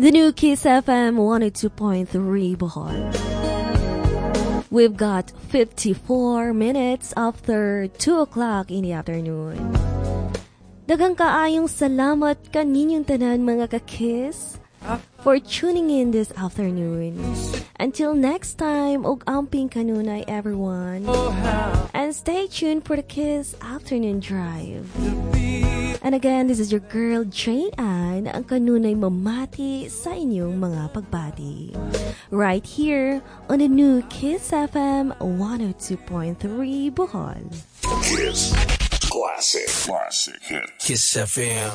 The new Kiss FM 102.3 Bohol. We've got 54 minutes after 2 o'clock in the afternoon. Daghang kaayong salamat kaninyong tanan mga ka-Kiss for tuning in this afternoon. Until next time, og amping kanunay everyone. And stay tuned for the Kiss Afternoon Drive. And again, this is your girl, Jane Ann, ang kanunay mamati sa inyong mga pagbati. Right here on the new Kiss FM 102.3 Bohol. Kiss Classic. Classic hit. Kiss FM.